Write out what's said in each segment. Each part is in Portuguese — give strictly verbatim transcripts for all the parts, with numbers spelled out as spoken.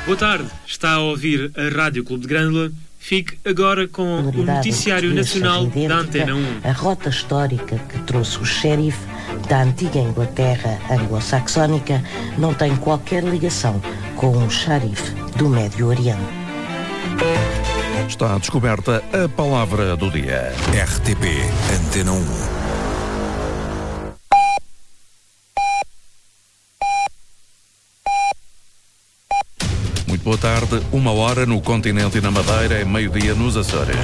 Boa tarde, está a ouvir a Rádio Clube de Grândola. Fique agora com o Noticiário Nacional da Antena um. A rota histórica que trouxe o xerife da antiga Inglaterra anglo-saxónica não tem qualquer ligação com o xerife do Médio Oriente. Está descoberta a palavra do dia. R T P Antena um. Muito boa tarde, uma hora no continente e na Madeira, e meio-dia nos Açores.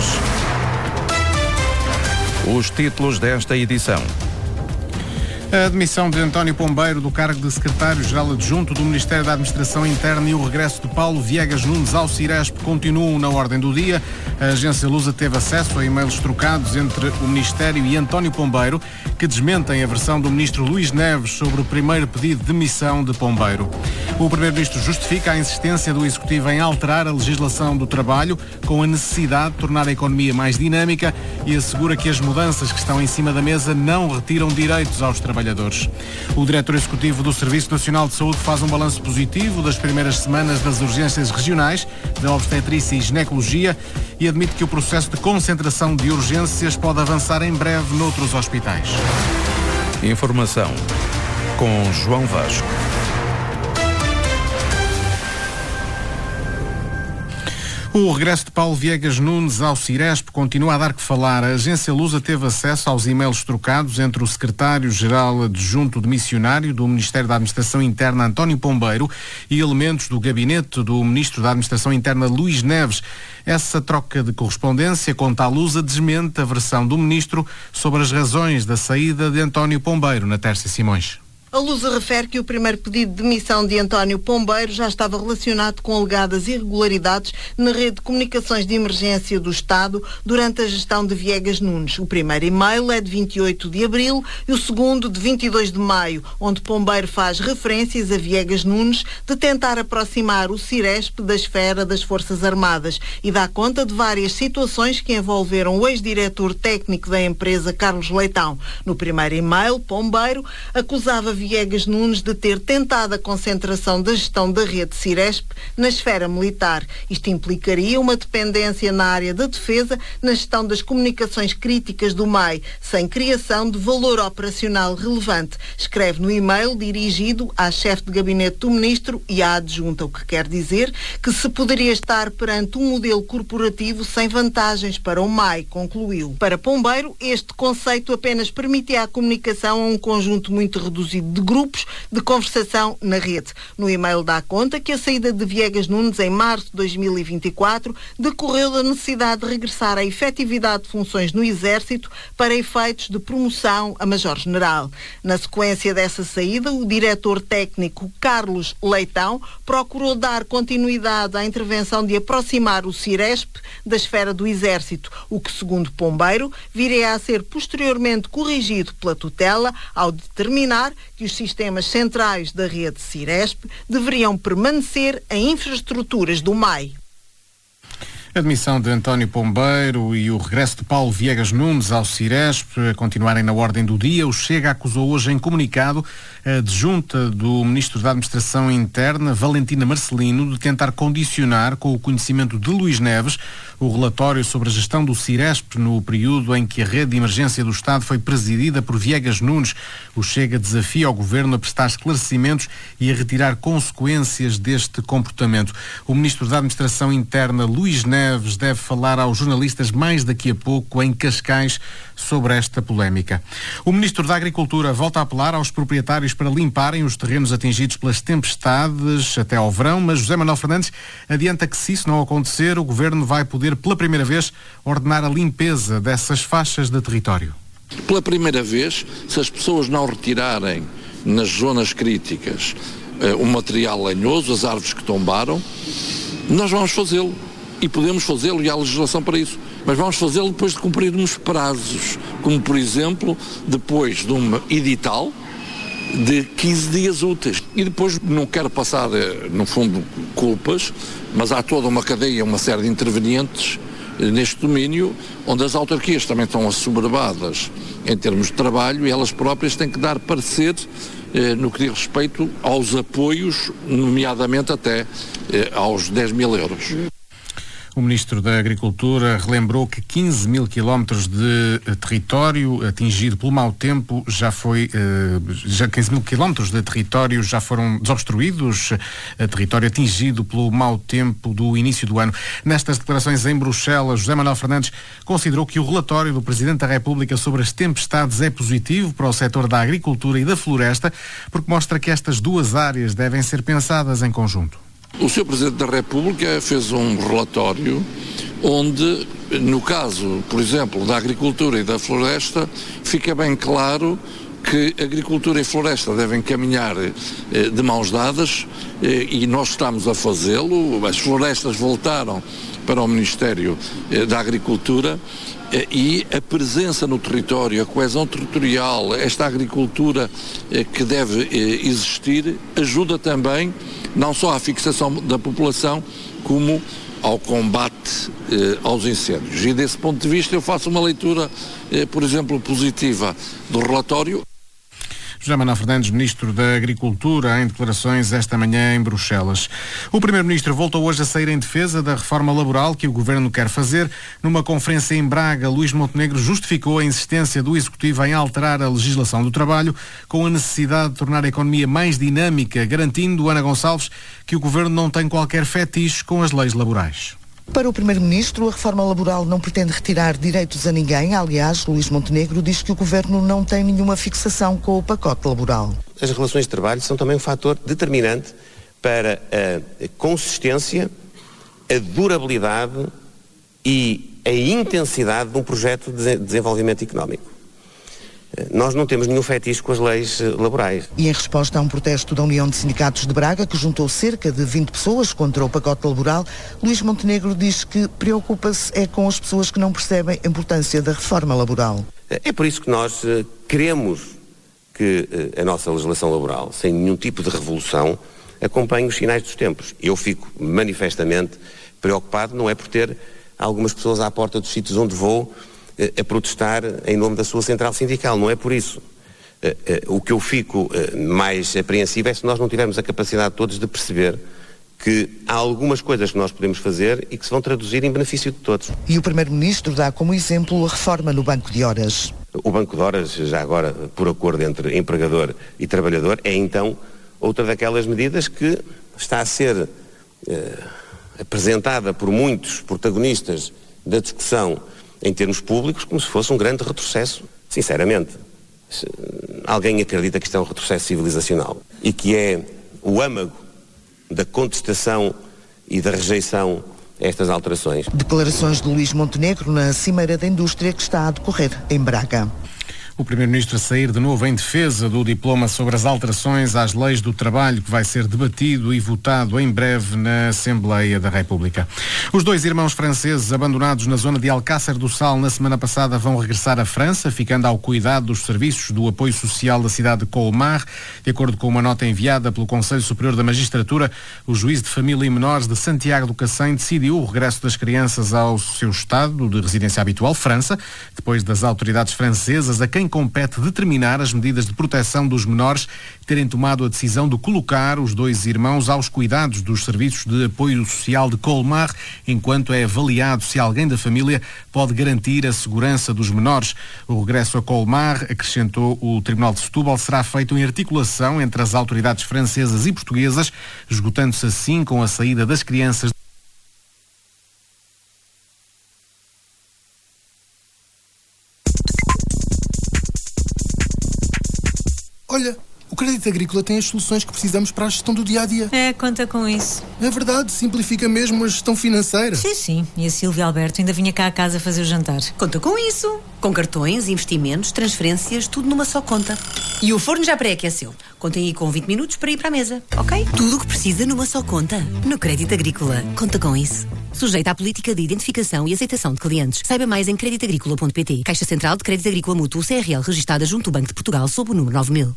Os títulos desta edição. A admissão de António Pombeiro do cargo de secretário-geral adjunto do Ministério da Administração Interna e o regresso de Paulo Viegas Nunes ao Ciresp continuam na ordem do dia. A agência Lusa teve acesso a e-mails trocados entre o Ministério e António Pombeiro, que desmentem a versão do ministro Luís Neves sobre o primeiro pedido de demissão de Pombeiro. O primeiro-ministro justifica a insistência do Executivo em alterar a legislação do trabalho com a necessidade de tornar a economia mais dinâmica e assegura que as mudanças que estão em cima da mesa não retiram direitos aos trabalhadores. O diretor executivo do Serviço Nacional de Saúde faz um balanço positivo das primeiras semanas das urgências regionais da obstetrícia e ginecologia e admite que o processo de concentração de urgências pode avançar em breve noutros hospitais. Informação com João Vasco. O regresso de Paulo Viegas Nunes ao Ciresp continua a dar que falar. A agência Lusa teve acesso aos e-mails trocados entre o secretário-geral adjunto de missionário do Ministério da Administração Interna, António Pombeiro, e elementos do gabinete do Ministro da Administração Interna, Luís Neves. Essa troca de correspondência, conta a Lusa, desmente a versão do Ministro sobre as razões da saída de António Pombeiro na Tércia Simões. A Lusa refere que o primeiro pedido de demissão de António Pombeiro já estava relacionado com alegadas irregularidades na rede de comunicações de emergência do Estado durante a gestão de Viegas Nunes. O primeiro e-mail é de vinte e oito de abril e o segundo de vinte e dois de maio, onde Pombeiro faz referências a Viegas Nunes de tentar aproximar o Ciresp da esfera das Forças Armadas e dá conta de várias situações que envolveram o ex-diretor técnico da empresa, Carlos Leitão. No primeiro e-mail, Pombeiro acusava Viegas Nunes de ter tentado a concentração da gestão da rede Ciresp na esfera militar. Isto implicaria uma dependência na área da defesa na gestão das comunicações críticas do M A I, sem criação de valor operacional relevante. Escreve no e-mail dirigido à chefe de gabinete do ministro e à adjunta, o que quer dizer que se poderia estar perante um modelo corporativo sem vantagens para o M A I, concluiu. Para Pombeiro, este conceito apenas permitia a comunicação a um conjunto muito reduzido de grupos de conversação na rede. No e-mail dá conta que a saída de Viegas Nunes em março de dois mil e vinte e quatro decorreu da necessidade de regressar à efetividade de funções no Exército para efeitos de promoção a Major-General. Na sequência dessa saída, o diretor técnico Carlos Leitão procurou dar continuidade à intervenção de aproximar o Ciresp da esfera do Exército, o que, segundo Pombeiro, viria a ser posteriormente corrigido pela tutela ao determinar que os sistemas centrais da rede Ciresp deveriam permanecer em infraestruturas do M A I. A admissão de António Pombeiro e o regresso de Paulo Viegas Nunes ao Ciresp a continuarem na ordem do dia. O Chega acusou hoje em comunicado a adjunta do Ministro da Administração Interna, Valentina Marcelino, de tentar condicionar com o conhecimento de Luís Neves o relatório sobre a gestão do Ciresp no período em que a rede de emergência do Estado foi presidida por Viegas Nunes. O Chega desafia o Governo a prestar esclarecimentos e a retirar consequências deste comportamento. O Ministro da Administração Interna, Luís Neves, deve falar aos jornalistas mais daqui a pouco em Cascais sobre esta polémica. O Ministro da Agricultura volta a apelar aos proprietários para limparem os terrenos atingidos pelas tempestades até ao verão, mas José Manuel Fernandes adianta que, se isso não acontecer, o Governo vai poder pela primeira vez ordenar a limpeza dessas faixas de território. Pela primeira vez, se as pessoas não retirarem nas zonas críticas uh, o material lenhoso, as árvores que tombaram, nós vamos fazê-lo. E podemos fazê-lo, e há legislação para isso. Mas vamos fazê-lo depois de cumprirmos prazos, como, por exemplo, depois de um edital de quinze dias úteis. E depois, não quero passar, no fundo, culpas, mas há toda uma cadeia, uma série de intervenientes neste domínio, onde as autarquias também estão assoberbadas em termos de trabalho e elas próprias têm que dar parecer eh, no que diz respeito aos apoios, nomeadamente até eh, aos dez mil euros. O Ministro da Agricultura relembrou que quinze mil quilómetros de território atingido pelo mau tempo já foi, já quinze mil quilómetros de território já foram desobstruídos, território atingido pelo mau tempo do início do ano. Nestas declarações em Bruxelas, José Manuel Fernandes considerou que o relatório do Presidente da República sobre as tempestades é positivo para o setor da agricultura e da floresta, porque mostra que estas duas áreas devem ser pensadas em conjunto. O senhor Presidente da República fez um relatório onde, no caso, por exemplo, da agricultura e da floresta, fica bem claro que agricultura e floresta devem caminhar eh, de mãos dadas eh, e nós estamos a fazê-lo. As florestas voltaram para o Ministério eh, da Agricultura eh, e a presença no território, a coesão territorial, esta agricultura eh, que deve eh, existir, ajuda também não só à fixação da população, como ao combate eh, aos incêndios. E desse ponto de vista eu faço uma leitura, eh, por exemplo, positiva do relatório. José Manuel Fernandes, Ministro da Agricultura, em declarações esta manhã em Bruxelas. O Primeiro-Ministro voltou hoje a sair em defesa da reforma laboral que o Governo quer fazer. Numa conferência em Braga, Luís Montenegro justificou a insistência do Executivo em alterar a legislação do trabalho com a necessidade de tornar a economia mais dinâmica, garantindo, Ana Gonçalves, que o Governo não tem qualquer fetiche com as leis laborais. Para o Primeiro-Ministro, a reforma laboral não pretende retirar direitos a ninguém. Aliás, Luís Montenegro diz que o Governo não tem nenhuma fixação com o pacote laboral. As relações de trabalho são também um fator determinante para a consistência, a durabilidade e a intensidade de um projeto de desenvolvimento económico. Nós não temos nenhum fetiche com as leis laborais. E em resposta a um protesto da União de Sindicatos de Braga, que juntou cerca de vinte pessoas contra o pacote laboral, Luís Montenegro diz que preocupa-se é com as pessoas que não percebem a importância da reforma laboral. É por isso que nós queremos que a nossa legislação laboral, sem nenhum tipo de revolução, acompanhe os sinais dos tempos. Eu fico manifestamente preocupado, não é por ter algumas pessoas à porta dos sítios onde vou a protestar em nome da sua central sindical, não é por isso. O que eu fico mais apreensivo é se nós não tivermos a capacidade todos de perceber que há algumas coisas que nós podemos fazer e que se vão traduzir em benefício de todos. E o Primeiro-Ministro dá como exemplo a reforma no Banco de Horas. O Banco de Horas, já agora por acordo entre empregador e trabalhador, é então outra daquelas medidas que está a ser eh, apresentada por muitos protagonistas da discussão em termos públicos como se fosse um grande retrocesso. Sinceramente, se alguém acredita que isto é um retrocesso civilizacional e que é o âmago da contestação e da rejeição a estas alterações. Declarações de Luís Montenegro na Cimeira da Indústria que está a decorrer em Braga. O Primeiro-Ministro a sair de novo em defesa do diploma sobre as alterações às leis do trabalho, que vai ser debatido e votado em breve na Assembleia da República. Os dois irmãos franceses abandonados na zona de Alcácer do Sal na semana passada vão regressar à França, ficando ao cuidado dos serviços do apoio social da cidade de Colmar. De acordo com uma nota enviada pelo Conselho Superior da Magistratura, o juiz de família e menores de Santiago do Cacém decidiu o regresso das crianças ao seu estado de residência habitual, França, depois das autoridades francesas, a quem compete determinar as medidas de proteção dos menores, terem tomado a decisão de colocar os dois irmãos aos cuidados dos serviços de apoio social de Colmar, enquanto é avaliado se alguém da família pode garantir a segurança dos menores. O regresso a Colmar, acrescentou o Tribunal de Setúbal, será feito em articulação entre as autoridades francesas e portuguesas, esgotando-se assim com a saída das crianças. Olha, o Crédito Agrícola tem as soluções que precisamos para a gestão do dia-a-dia. É, conta com isso. É verdade, simplifica mesmo a gestão financeira. Sim, sim. E a Silvia Alberto ainda vinha cá a casa fazer o jantar. Conta com isso. Com cartões, investimentos, transferências, tudo numa só conta. E o forno já pré-aqueceu. Contem aí com vinte minutos para ir para a mesa, ok? Tudo o que precisa numa só conta. No Crédito Agrícola. Conta com isso. Sujeita à política de identificação e aceitação de clientes. Saiba mais em crédito agrícola ponto pt. Caixa Central de Crédito Agrícola Mútuo C R L, registada junto ao Banco de Portugal sob o número nove mil.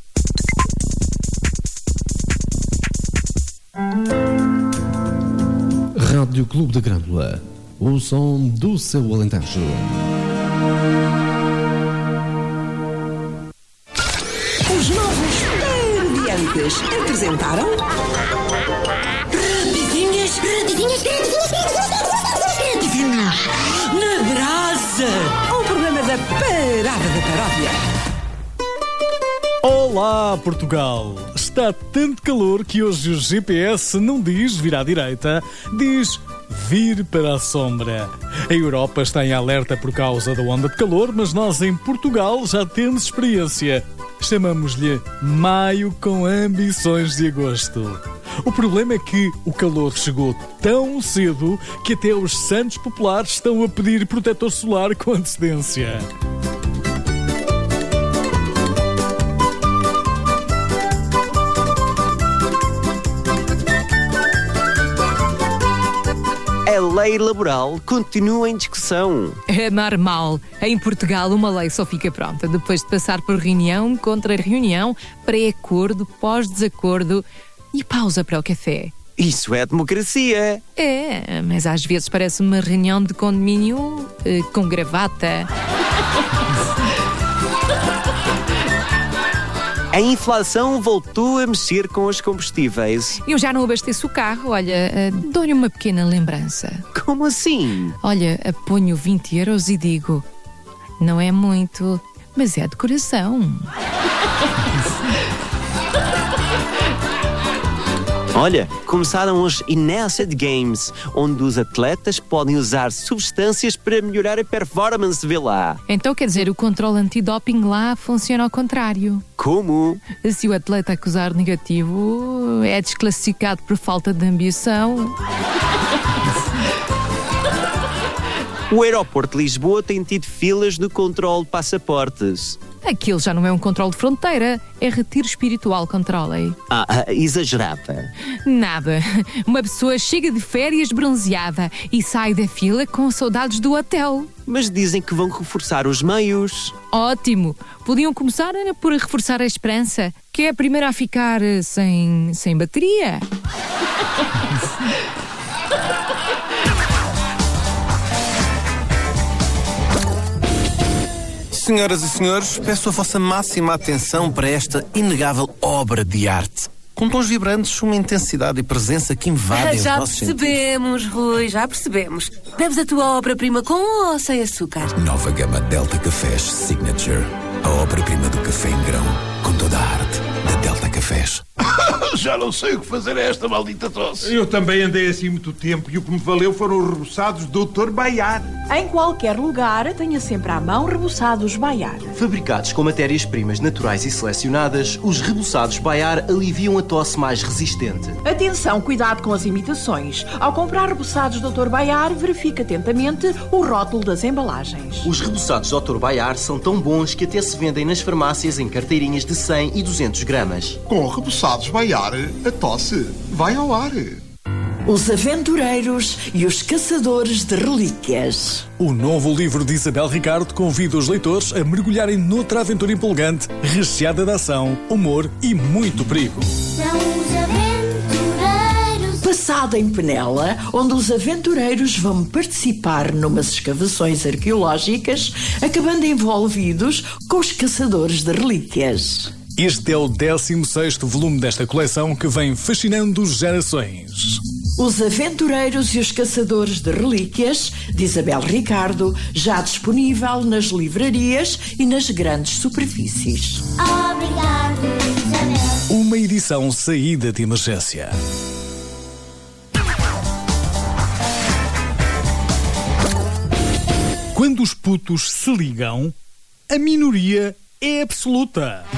Rádio Clube da Grândola, o som do seu Alentejo. Os novos rapidinhas apresentaram... Rapidinhas, rapidinhas, rapidinhas, na brasa! Um programa da Parada da Paródia. Olá, Portugal! Está tanto calor que hoje o G P S não diz vir à direita, diz vir para a sombra. A Europa está em alerta por causa da onda de calor, mas nós em Portugal já temos experiência. Chamamos-lhe Maio com ambições de agosto. O problema é que o calor chegou tão cedo que até os santos populares estão a pedir protetor solar com antecedência. A lei laboral continua em discussão. É normal. Em Portugal, uma lei só fica pronta depois de passar por reunião, contra-reunião, pré-acordo, pós-desacordo e pausa para o café. Isso é democracia. É, mas às vezes parece uma reunião de condomínio eh, com gravata. A inflação voltou a mexer com os combustíveis. Eu já não abasteço o carro, olha, uh, dou-lhe uma pequena lembrança. Como assim? Olha, ponho vinte euros e digo, não é muito, mas é de coração. Olha, começaram os Enhanced Games, onde os atletas podem usar substâncias para melhorar a performance, vê lá. Então quer dizer, o controle antidoping lá funciona ao contrário. Como? Se o atleta acusar negativo, é desclassificado por falta de ambição. O aeroporto de Lisboa tem tido filas no controle de passaportes. Aquilo já não é um controle de fronteira, é retiro espiritual controle. Ah, ah, exagerava. Nada. Uma pessoa chega de férias bronzeada e sai da fila com saudades do hotel. Mas dizem que vão reforçar os meios. Ótimo. Podiam começar por reforçar a esperança, que é a primeira a ficar sem, sem bateria. Senhoras e senhores, peço a vossa máxima atenção para esta inegável obra de arte. Com tons vibrantes, uma intensidade e presença que invadem Já os nossos sentidos. percebemos, Rui, já percebemos. Bebes a tua obra-prima com ou sem açúcar? Nova gama Delta Cafés Signature. A obra-prima do café em grão, com toda a arte da Delta Cafés. Já não sei o que fazer a esta maldita tosse. Eu também andei assim muito tempo e o que me valeu foram os reboçados doutor Baiar. Em qualquer lugar, tenha sempre à mão reboçados Baiar. Fabricados com matérias-primas naturais e selecionadas, os reboçados Baiar aliviam a tosse mais resistente. Atenção, cuidado com as imitações. Ao comprar reboçados doutor Baiar, verifique atentamente o rótulo das embalagens. Os reboçados doutor Baiar são tão bons que até se vendem nas farmácias em carteirinhas de cem e duzentos gramas. Com reboçados Baiar, a tosse vai ao ar. Os aventureiros e os caçadores de relíquias. O novo livro de Isabel Ricardo convida os leitores a mergulharem noutra aventura empolgante, recheada de ação, humor e muito perigo. São os aventureiros. Passado em Penela, onde os aventureiros vão participar numas escavações arqueológicas, acabando envolvidos com os caçadores de relíquias. Este é o décimo sexto volume desta coleção que vem fascinando gerações. Os Aventureiros e os Caçadores de Relíquias, de Isabel Ricardo, já disponível nas livrarias e nas grandes superfícies. Obrigado, Isabel. Uma edição saída de emergência. Quando os putos se ligam, a minoria é absoluta.